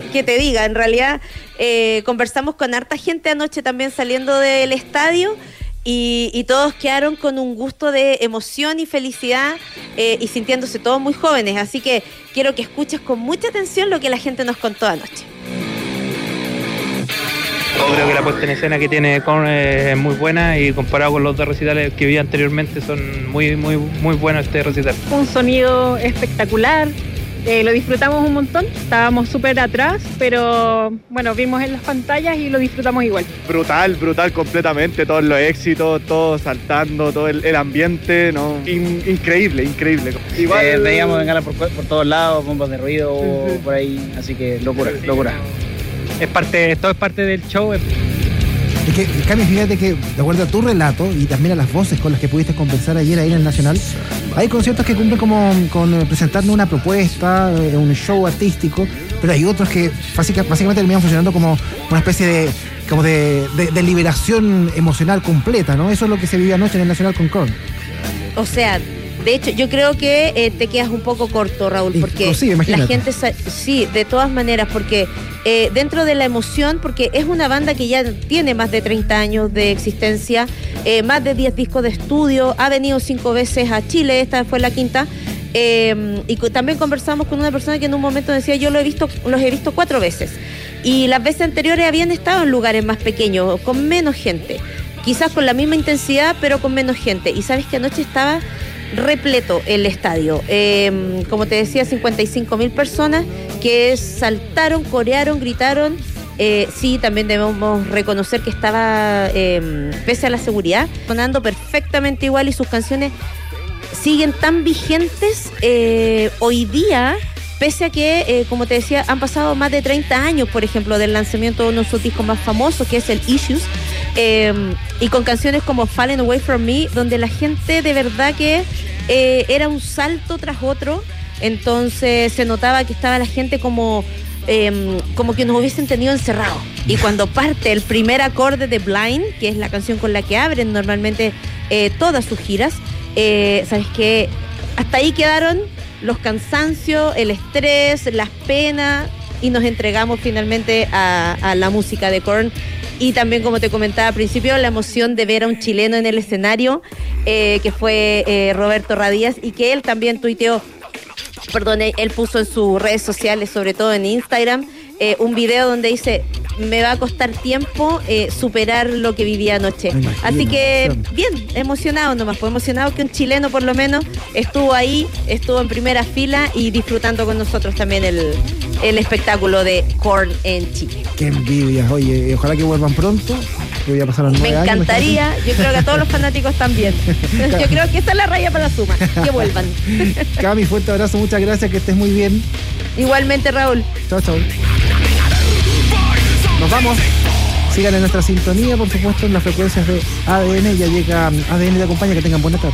que te diga. En realidad conversamos con harta gente anoche también saliendo del estadio y todos quedaron con un gusto de emoción y felicidad y sintiéndose todos muy jóvenes. Así que quiero que escuches con mucha atención lo que la gente nos contó anoche. Creo que la puesta en escena que tiene Korn es muy buena y comparado con los dos recitales que vi anteriormente son muy buenos este recital. Un sonido espectacular, lo disfrutamos un montón, estábamos súper atrás, pero bueno, vimos en las pantallas y lo disfrutamos igual. Brutal completamente, todos los éxitos, todos saltando, todo el ambiente, ¿no? Increíble. Igual veíamos bengalas por todos lados, bombas de ruido por ahí, así que locura. Todo es parte del show. Es que, Cami, fíjate que, de acuerdo a tu relato y también a las voces con las que pudiste conversar ayer ahí en el Nacional, hay conciertos que cumplen con presentarnos una propuesta, un show artístico, pero hay otros que básicamente terminan funcionando como una especie de liberación emocional completa, ¿no? Eso es lo que se vivió anoche en el Nacional con Korn. O sea, de hecho, yo creo que te quedas un poco corto, Raúl, porque la gente... Sí, de todas maneras, porque dentro de la emoción, porque es una banda que ya tiene más de 30 años de existencia, más de 10 discos de estudio, ha venido 5 veces a Chile, esta fue la quinta, y también conversamos con una persona que en un momento decía, yo los he visto 4 veces, y las veces anteriores habían estado en lugares más pequeños, con menos gente, quizás con la misma intensidad, pero con menos gente, y sabes que anoche estaba repleto el estadio, como te decía, 55,000 personas que saltaron, corearon, gritaron. Sí, también debemos reconocer que estaba, pese a la seguridad, sonando perfectamente igual y sus canciones siguen tan vigentes hoy día, pese a que, como te decía, han pasado más de 30 años, por ejemplo, del lanzamiento de uno de sus discos más famosos, que es el Issues, y con canciones como Falling Away From Me, donde la gente de verdad que era un salto tras otro, entonces se notaba que estaba la gente como que nos hubiesen tenido encerrados. Y cuando parte el primer acorde de Blind, que es la canción con la que abren normalmente todas sus giras, ¿sabes qué? Hasta ahí quedaron los cansancios, el estrés, las penas, y nos entregamos finalmente a la música de Korn. Y también, como te comentaba al principio, la emoción de ver a un chileno en el escenario, que fue Roberto Radíaz, y que él también tuiteó, él puso en sus redes sociales, sobre todo en Instagram, un video donde dice, me va a costar tiempo superar lo que viví anoche. Así que, bien, emocionado nomás, pues emocionado que un chileno por lo menos estuvo ahí, estuvo en primera fila y disfrutando con nosotros también el espectáculo de Korn en Chile. Qué envidia, oye, ojalá que vuelvan pronto. Que voy a pasar los 9 años. Me encantaría, yo creo que a todos los fanáticos también. Yo creo que esa es la raya para la suma, que vuelvan. Cami, fuerte abrazo, muchas gracias, que estés muy bien. Igualmente, Raúl. Chao. Nos vamos. Sigan en nuestra sintonía, por supuesto, en las frecuencias de ADN. Ya llega ADN de acompaña, que tengan buena tarde.